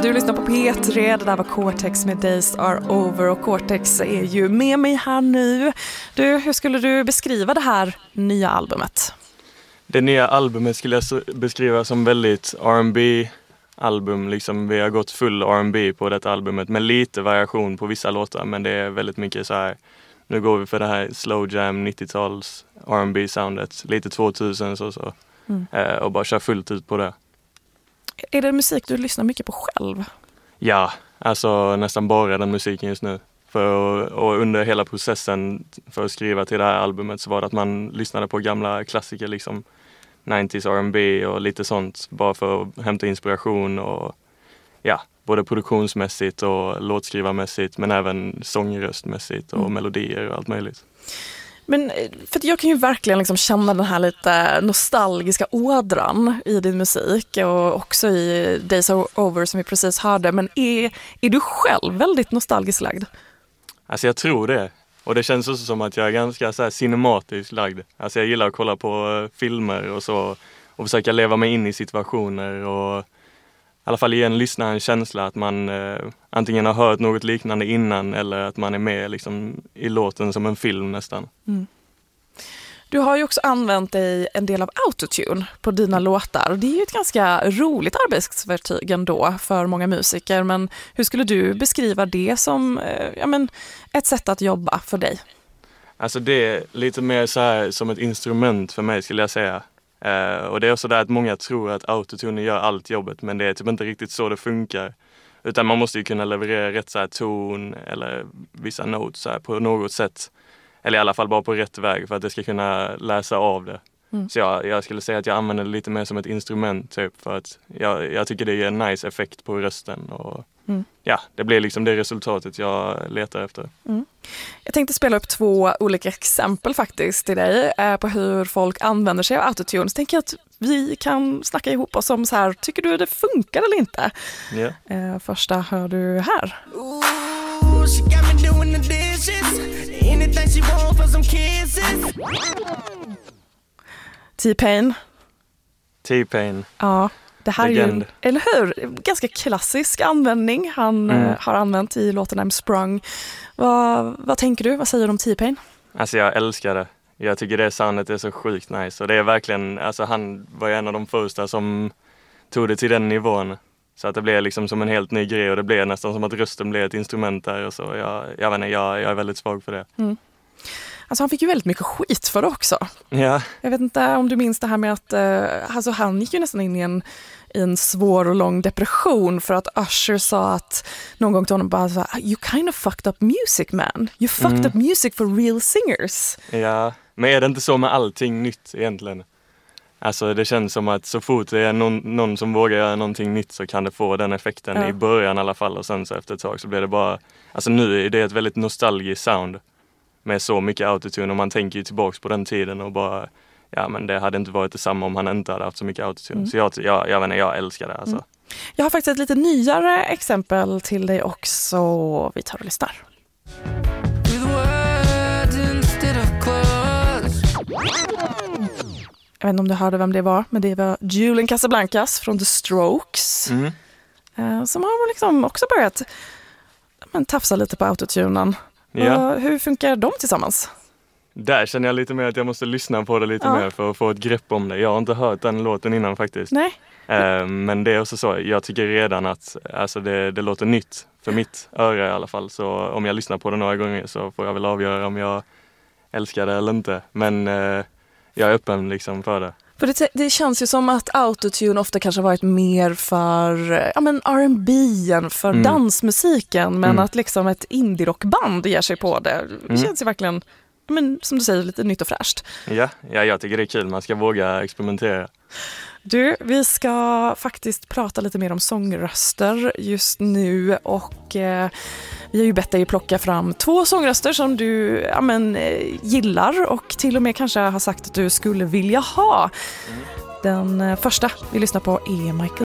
Du lyssnar på P3, det där var Cortex med Days Are Over och Cortex är ju med mig här nu. Du, hur skulle du beskriva det här nya albumet? Det nya albumet skulle jag beskriva som väldigt R&B-album. Liksom, vi har gått full R&B på detta albumet med lite variation på vissa låtar, men det är väldigt mycket så här. Nu går vi för det här slow jam, 90-tals R&B-soundet, lite 2000 så. Och bara kör fullt ut på det. Är det musik du lyssnar mycket på själv? Ja, alltså nästan bara den musiken just nu. Och under hela processen för att skriva till det här albumet så var det att man lyssnade på gamla klassiker, liksom 90s R&B och lite sånt, bara för att hämta inspiration och ja, både produktionsmässigt och låtskrivarmässigt, men även sångröstmässigt och melodier och allt möjligt. Men för jag kan ju verkligen liksom känna den här lite nostalgiska ådran i din musik och också i Days Are Over som vi precis hörde. Men är du själv väldigt nostalgiskt lagd? Alltså jag tror det. Och det känns också som att jag är ganska så här cinematiskt lagd. Alltså jag gillar att kolla på filmer och så och försöka leva mig in i situationer och i alla fall ge en lyssnare en känsla att man antingen har hört något liknande innan eller att man är med liksom, i låten som en film nästan. Mm. Du har ju också använt dig en del av autotune på dina låtar. Det är ju ett ganska roligt arbetsverktyg ändå för många musiker. Men hur skulle du beskriva det som ett sätt att jobba för dig? Alltså det är lite mer så här som ett instrument för mig skulle jag säga. Och det är också där att många tror att autotune gör allt jobbet, men det är typ inte riktigt så det funkar. Utan man måste ju kunna leverera rätt så här ton eller vissa notes så här på något sätt. Eller i alla fall bara på rätt väg för att det ska kunna läsa av det. Mm. Så jag skulle säga att jag använder det lite mer som ett instrument typ, för att jag tycker det ger en nice effekt på rösten. Och ja, det blir liksom det resultatet jag letar efter. Mm. Jag tänkte spela upp 2 olika exempel faktiskt till dig på hur folk använder sig av autotune. Så tänker jag att vi kan snacka ihop oss om så här, tycker du det funkar eller inte? Yeah. Första hör du här. T-Pain. T-Pain. Ja, det här Legend. är ju, eller hur? Ganska klassisk användning han har använt i låten I'm Sprung. Vad tänker du? Vad säger du om T-Pain? Alltså jag älskar det. Jag tycker det soundet är så sjukt nice. Och det är verkligen, alltså han var en av de första som tog det till den nivån. Så att det blev liksom som en helt ny grej och det blev nästan som att rösten blev ett instrument där och så. Jag är väldigt svag för det. Mm. Alltså han fick ju väldigt mycket skit för det också. Ja. Jag vet inte om du minns det här med att alltså han gick ju nästan in i en svår och lång depression för att Usher sa att någon gång till honom bara så här, you kind of fucked up music man. You fucked up music for real singers. Ja, men är det inte så med allting nytt egentligen? Alltså det känns som att så fort det är någon som vågar göra någonting nytt så kan det få den effekten i början i alla fall och sen så efter ett tag så blir det bara, alltså nu är det ett väldigt nostalgiskt sound med så mycket autotune och man tänker ju tillbaks på den tiden och bara, ja men det hade inte varit detsamma om han inte hade haft så mycket autotune. Så jag älskar det alltså. Jag har faktiskt ett lite nyare exempel till dig också. Vi tar och lyssnar. Jag vet inte om du hörde vem det var, men det var Julian Casablancas från The Strokes. Som har liksom också börjat tafsa lite på autotunen. Ja. Hur funkar de tillsammans? Där känner jag lite mer att jag måste lyssna på det lite mer för att få ett grepp om det. Jag har inte hört den låten innan faktiskt. Nej. Men det är också så, jag tycker redan att alltså det låter nytt för mitt öra i alla fall. Så om jag lyssnar på det några gånger så får jag väl avgöra om jag älskar det eller inte. Men jag är öppen liksom för det. För det känns ju som att autotune ofta kanske varit mer för R&B än för dansmusiken. Men att liksom ett indie-rockband ger sig på det. Det känns ju verkligen, som du säger, lite nytt och fräscht. Ja, jag tycker det är kul. Man ska våga experimentera. Du, vi ska faktiskt prata lite mer om sångröster just nu och vi har ju bett dig plocka fram 2 sångröster som du gillar och till och med kanske har sagt att du skulle vilja ha. Den första vi lyssnar på är Michael